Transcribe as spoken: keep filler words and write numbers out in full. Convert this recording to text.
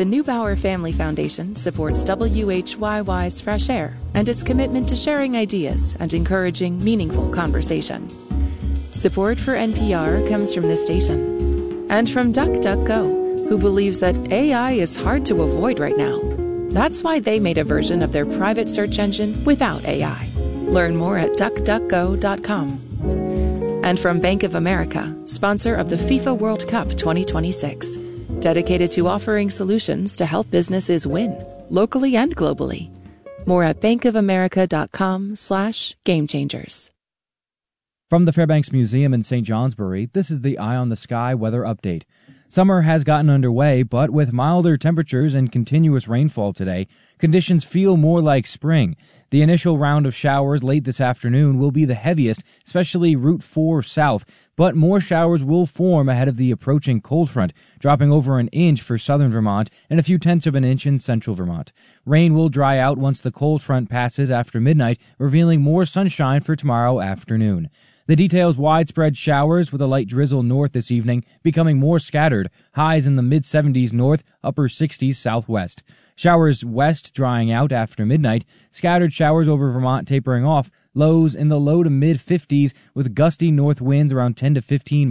The Neubauer Family Foundation supports W H Y Y's Fresh Air and its commitment to sharing ideas and encouraging meaningful conversation. Support for N P R comes from this station and from DuckDuckGo, who believes that A I is hard to avoid right now. That's why they made a version of their private search engine without A I. Learn more at duck duck go dot com. And from Bank of America, sponsor of the FIFA World Cup twenty twenty-six. Dedicated to offering solutions to help businesses win, locally and globally. More at bankofamerica.com slash game changers. From the Fairbanks Museum in Saint Johnsbury, this is the Eye on the Sky weather update. Summer has gotten underway, but with milder temperatures and continuous rainfall today, conditions feel more like spring. The initial round of showers late this afternoon will be the heaviest, especially Route four south, but more showers will form ahead of the approaching cold front, dropping over an inch for southern Vermont and a few tenths of an inch in central Vermont. Rain will dry out once the cold front passes after midnight, revealing more sunshine for tomorrow afternoon. The details: widespread showers with a light drizzle north this evening, becoming more scattered. Highs in the mid seventies north, upper sixties southwest. Showers west drying out after midnight. Scattered showers over Vermont tapering off. Lows in the low to mid fifties with gusty north winds around ten to fifteen